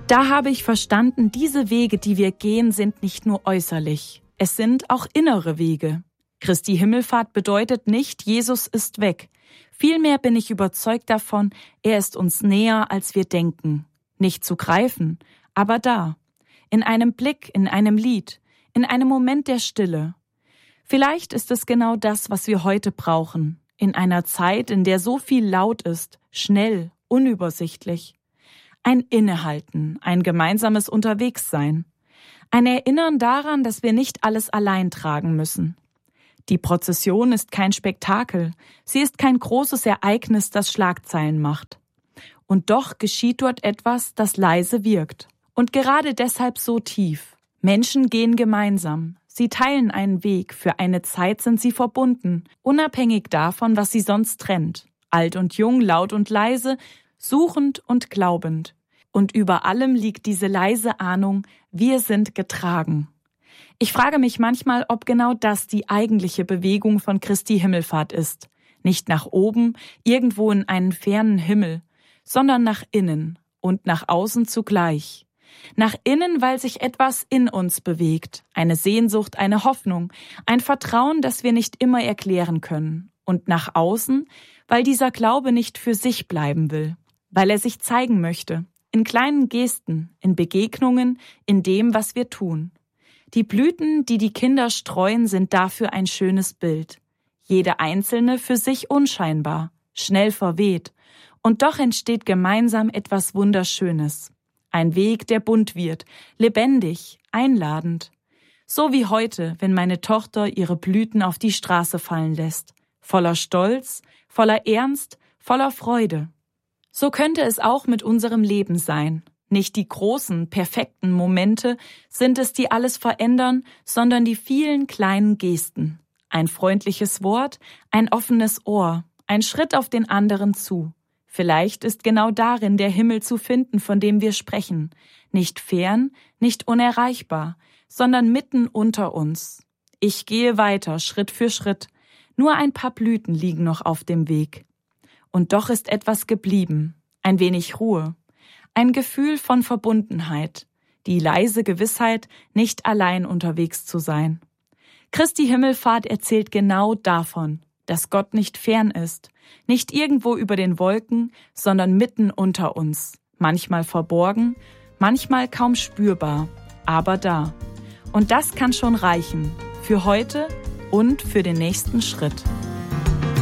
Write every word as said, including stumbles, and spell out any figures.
Da habe ich verstanden, diese Wege, die wir gehen, sind nicht nur äußerlich. Es sind auch innere Wege. Christi Himmelfahrt bedeutet nicht, Jesus ist weg. Vielmehr bin ich überzeugt davon, er ist uns näher, als wir denken. Nicht zu greifen, aber da. In einem Blick, in einem Lied, in einem Moment der Stille. Vielleicht ist es genau das, was wir heute brauchen. In einer Zeit, in der so viel laut ist, schnell, unübersichtlich. Ein Innehalten, ein gemeinsames Unterwegssein. Ein Erinnern daran, dass wir nicht alles allein tragen müssen. Die Prozession ist kein Spektakel, sie ist kein großes Ereignis, das Schlagzeilen macht. Und doch geschieht dort etwas, das leise wirkt. Und gerade deshalb so tief. Menschen gehen gemeinsam, sie teilen einen Weg, für eine Zeit sind sie verbunden, unabhängig davon, was sie sonst trennt. Alt und jung, laut und leise, suchend und glaubend. Und über allem liegt diese leise Ahnung, wir sind getragen. Ich frage mich manchmal, ob genau das die eigentliche Bewegung von Christi Himmelfahrt ist. Nicht nach oben, irgendwo in einen fernen Himmel, sondern nach innen und nach außen zugleich. Nach innen, weil sich etwas in uns bewegt, eine Sehnsucht, eine Hoffnung, ein Vertrauen, das wir nicht immer erklären können. Und nach außen, weil dieser Glaube nicht für sich bleiben will, weil er sich zeigen möchte, in kleinen Gesten, in Begegnungen, in dem, was wir tun. Die Blüten, die die Kinder streuen, sind dafür ein schönes Bild. Jede einzelne für sich unscheinbar, schnell verweht. Und doch entsteht gemeinsam etwas Wunderschönes. Ein Weg, der bunt wird, lebendig, einladend. So wie heute, wenn meine Tochter ihre Blüten auf die Straße fallen lässt. Voller Stolz, voller Ernst, voller Freude. So könnte es auch mit unserem Leben sein. Nicht die großen, perfekten Momente sind es, die alles verändern, sondern die vielen kleinen Gesten. Ein freundliches Wort, ein offenes Ohr, ein Schritt auf den anderen zu. Vielleicht ist genau darin der Himmel zu finden, von dem wir sprechen. Nicht fern, nicht unerreichbar, sondern mitten unter uns. Ich gehe weiter, Schritt für Schritt. Nur ein paar Blüten liegen noch auf dem Weg. Und doch ist etwas geblieben, ein wenig Ruhe, ein Gefühl von Verbundenheit, die leise Gewissheit, nicht allein unterwegs zu sein. Christi Himmelfahrt erzählt genau davon, dass Gott nicht fern ist, nicht irgendwo über den Wolken, sondern mitten unter uns, manchmal verborgen, manchmal kaum spürbar, aber da. Und das kann schon reichen, für heute und für den nächsten Schritt.